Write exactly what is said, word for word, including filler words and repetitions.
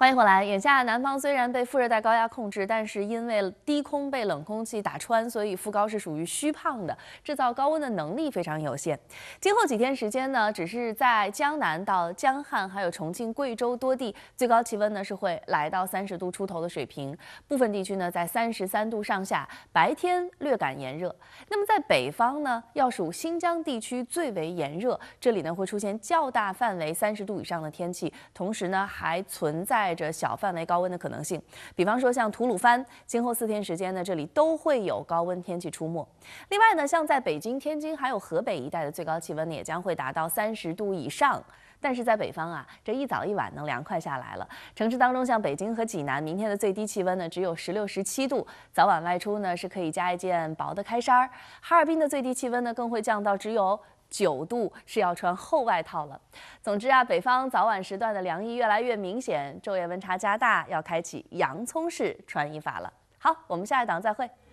欢迎回来。眼下南方虽然被副热带高压控制，但是因为低空被冷空气打穿，所以副高是属于虚胖的，制造高温的能力非常有限。今后几天时间呢，只是在江南到江汉还有重庆、贵州多地，最高气温呢是会来到三十度出头的水平，部分地区呢在三十三度上下，白天略感炎热。那么在北方呢，要数新疆地区最为炎热，这里呢会出现较大范围三十度以上的天气，同时呢还存在着小范围高温的可能性。比方说像吐鲁番，今后四天时间呢，这里都会有高温天气出没。另外呢，像在北京、天津还有河北一带的最高气温呢，也将会达到三十度以上。但是在北方啊，这一早一晚能凉快下来了。城市当中，像北京和济南，明天的最低气温呢只有十六、十七度，早晚外出呢是可以加一件薄的开衫。哈尔滨的最低气温呢更会降到只有九度，是要穿厚外套了。总之啊，北方早晚时段的凉意越来越明显，昼夜温差加大，要开启洋葱式穿衣法了。好，我们下一档再会。